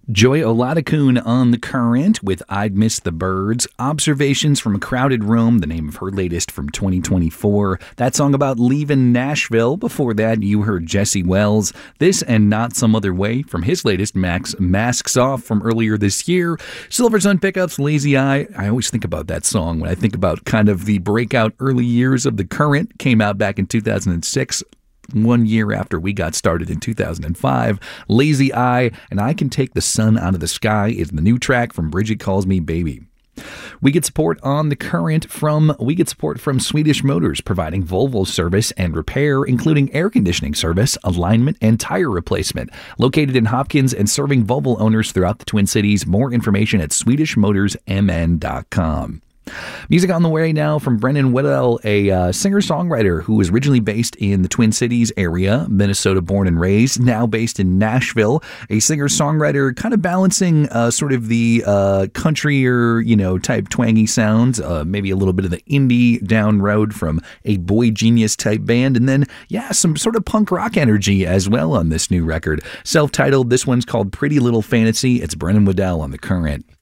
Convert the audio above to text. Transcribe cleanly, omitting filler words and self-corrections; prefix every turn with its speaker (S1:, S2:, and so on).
S1: Joy Oladokun on The Current with I'd Miss the Birds. Observations from a Crowded Room, the name of her latest from 2024. That song about leaving Nashville. Before that, you heard Jesse Wells. This and Not Some Other Way from his latest, Masks Off, from earlier this year. Silver Sun Pickups, Lazy Eye. I always think about that song when I think about kind of the breakout early years of The Current. Came out back in 2006. 1 year after we got started in 2005. Lazy Eye and I Can Take the Sun Out of the Sky is the new track from Bridget Calls Me Baby. We get support on The Current from Swedish Motors, providing Volvo service and repair, including air conditioning service, alignment, and tire replacement. Located in Hopkins and serving Volvo owners throughout the Twin Cities. More information at swedishmotorsmn.com. Music on the way now from Brennan Weddell, a singer-songwriter who was originally based in the Twin Cities area, Minnesota born and raised, now based in Nashville. A singer-songwriter kind of balancing sort of the countryer, type twangy sounds, maybe a little bit of the indie down road from a Boy Genius type band, and then, some sort of punk rock energy as well on this new record. Self-titled, this one's called Pretty Little Fantasy. It's Brennan Weddell on The Current.